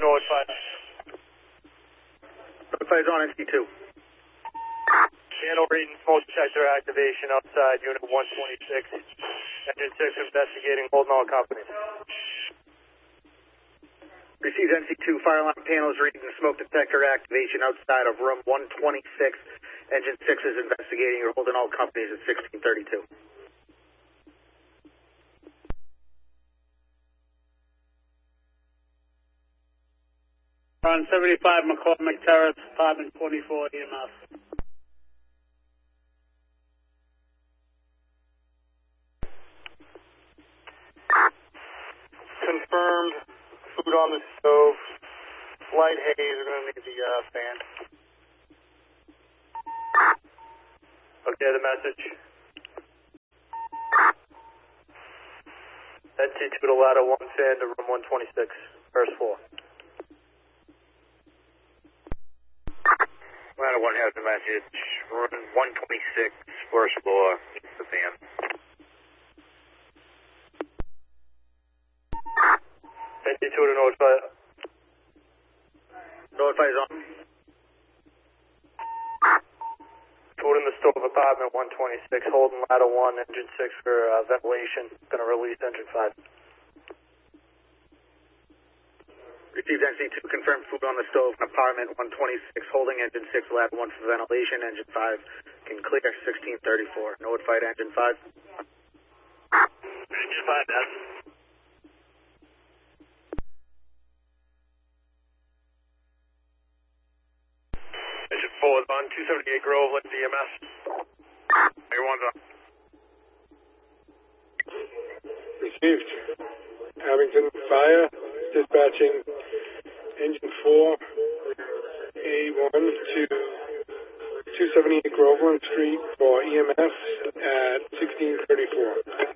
notified. Notified on NC2. Panel reading smoke detector activation outside unit 126. Engine 6 investigating, holding all companies. Received NC2, fire alarm panels reading the smoke detector activation outside of room 126. Engine 6 is investigating, you're holding all companies at 1632. On 75 McCormick Terrace, apartment 24 EMS. Confirmed. Food on the stove. Light haze. We're going to need the fan. Okay, the message. NT2 to ladder 1 fan to room 126, first floor. Ladder 1 has the message. Room 126, first floor, the fan. NT2 to notify. Notify is on. Food in the stove, apartment 126, holding ladder 1, engine 6 for ventilation. Going to release engine 5. Received NC2, confirmed food on the stove, apartment 126, holding engine 6, ladder 1 for ventilation, engine 5 can clear 1634. Notified engine 5. Engine 5, Dad. Engine 4 is on 278 Groveland, DMS. Everyone's on. Received. Abington Fire, dispatching engine 4, A1 to 278 Groveland Street for EMS at 1634.